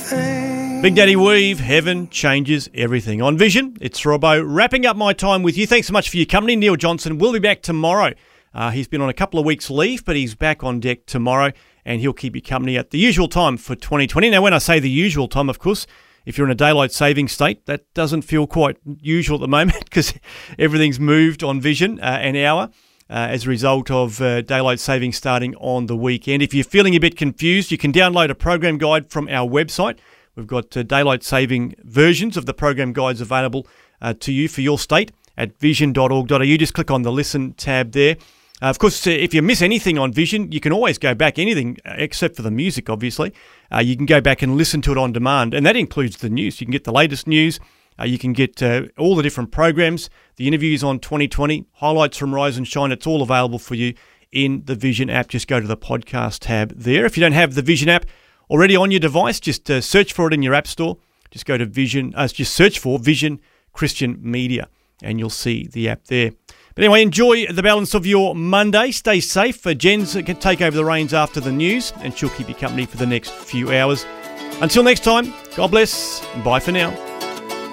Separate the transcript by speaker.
Speaker 1: Big Daddy Weave, Heaven Changes Everything. On Vision, it's Robbo wrapping up my time with you. Thanks so much for your company. Neil Johnson will be back tomorrow. He's been on a couple of weeks' leave, but he's back on deck tomorrow, and he'll keep you company at the usual time for 2020. Now, when I say the usual time, of course, if you're in a daylight saving state, that doesn't feel quite usual at the moment because everything's moved on Vision an hour as a result of daylight saving starting on the weekend. If you're feeling a bit confused, you can download a program guide from our website. We've got daylight saving versions of the program guides available to you for your state at vision.org.au. Just click on the Listen tab there. Of course, if you miss anything on Vision, you can always go back, anything except for the music, obviously. You can go back and listen to it on demand, and that includes the news. You can get the latest news. You can get all the different programs, the interviews on 2020, highlights from Rise and Shine. It's all available for you in the Vision app. Just go to the podcast tab there. If you don't have the Vision app already on your device, just search for it in your app store. Just go to Vision, just search for Vision Christian Media, and you'll see the app there. But anyway, enjoy the balance of your Monday. Stay safe. Jen's can take over the reins after the news, and she'll keep you company for the next few hours. Until next time, God bless. Bye for now.